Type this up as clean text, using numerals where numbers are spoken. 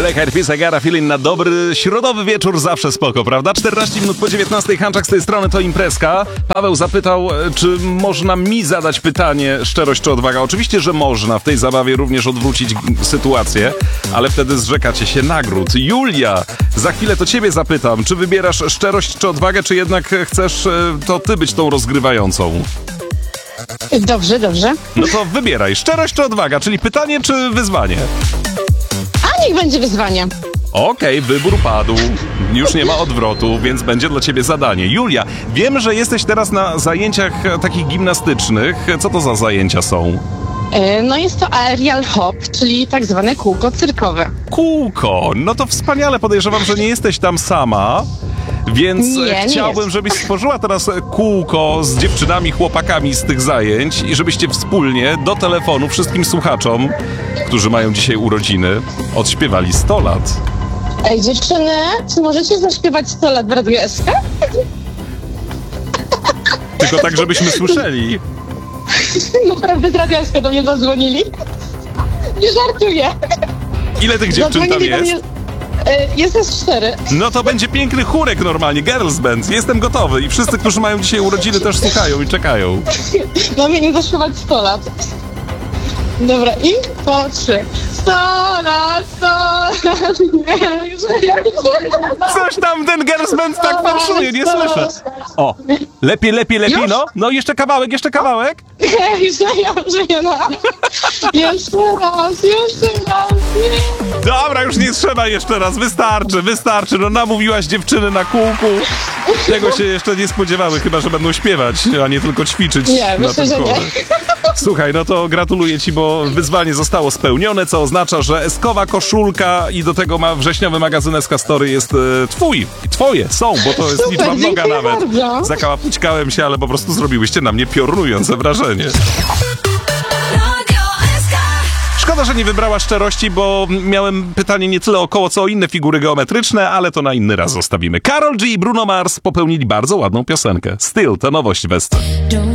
Black Eyed Peas, I Got a Feeling na dobry środowy wieczór, zawsze spoko, prawda? 14 minut po 19, Hanczak z tej strony, to imprezka. Paweł zapytał, czy można mi zadać pytanie, szczerość czy odwaga? Oczywiście, że można w tej zabawie również odwrócić sytuację, ale wtedy zrzekacie się nagród. Julia, za chwilę to ciebie zapytam, czy wybierasz szczerość czy odwagę, czy jednak chcesz to ty być tą rozgrywającą? Dobrze. No to wybieraj, szczerość czy odwaga, czyli pytanie czy wyzwanie? A niech będzie wyzwanie. Okej, wybór padł. Już nie ma odwrotu, więc będzie dla ciebie zadanie. Julia, wiem, że jesteś teraz na zajęciach takich gimnastycznych. Co to za zajęcia są? No jest to aerial hop, czyli tak zwane kółko cyrkowe. Kółko. No to wspaniale, podejrzewam, że nie jesteś tam sama. Więc Nie chciałbym, jest. żebyś stworzyła teraz kółko z dziewczynami, chłopakami z tych zajęć i żebyście wspólnie do telefonu wszystkim słuchaczom, którzy mają dzisiaj urodziny, odśpiewali 100 lat. Ej, dziewczyny, czy możecie zaśpiewać 100 lat w Radiu SK? Tylko tak, żebyśmy słyszeli. Naprawdę z Radia SK do mnie zadzwonili? Nie żartuję. Ile tych dziewczyn tam Zadzwonili do jest? mnie. Jest nas 4. No to będzie piękny chórek normalnie, girls band. Jestem gotowy i wszyscy, którzy mają dzisiaj urodziny, też słuchają i czekają. Mamy im zaśpiewać 100 lat. Dobra, i po 3. 100 lat, 100 lat, nie, Coś tam ten girls band tak marszuje, nie słyszę. O, lepiej, Już? no. No jeszcze kawałek. Hej, żyję, no. Jeszcze raz, nie. Dobra, już nie trzeba jeszcze raz, wystarczy. No namówiłaś dziewczyny na kółku. Tego się jeszcze nie spodziewały, chyba że będą śpiewać, a nie tylko ćwiczyć Nie, na myślę, tym że nie. kole. Słuchaj, no to gratuluję ci, bo wyzwanie zostało spełnione, co oznacza, że eskowa koszulka i do tego ma wrześniowy magazyn SK Story jest twoje są, bo to jest Super, liczba mnoga dziękuję nawet. bardzo. Zakałapućkałem się, ale po prostu zrobiłyście na mnie piorunujące wrażenie. Szkoda, że nie wybrała szczerości, bo miałem pytanie nie tyle o koło, co o inne figury geometryczne, ale to na inny raz zostawimy. Karol G i Bruno Mars popełnili bardzo ładną piosenkę. Still, to nowość w SC.